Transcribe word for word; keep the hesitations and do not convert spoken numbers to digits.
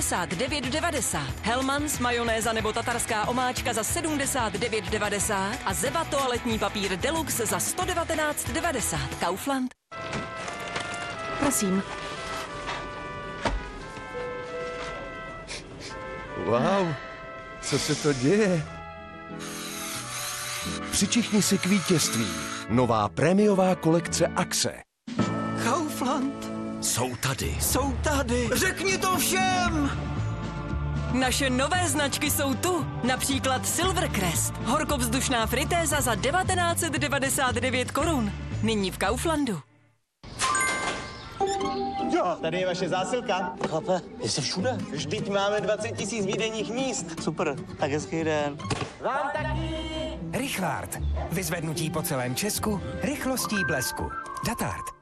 šedesát devět devadesát. Hellmann's majonéza nebo tatarská omáčka za sedmdesát devět devadesát a Zeba toaletní papír Deluxe za sto devatenáct devadesát. Kaufland. Prosím. Wow, co se to děje? Přičichni si k vítězství. Nová prémiová kolekce Axe. Kaufland. Jsou tady. Jsou tady. Řekni to všem! Naše nové značky jsou tu. Například Silvercrest. Horkovzdušná fritéza za devatenáct set devadesát devět korun. Nyní v Kauflandu. Jo, tady je vaše zásilka. Chlape, jste všude. Vždyť máme dvacet tisíc výdejních míst. Super, tak hezký den. Vám taky. Richvard. Vyzvednutí po celém Česku, rychlostí blesku. Datard.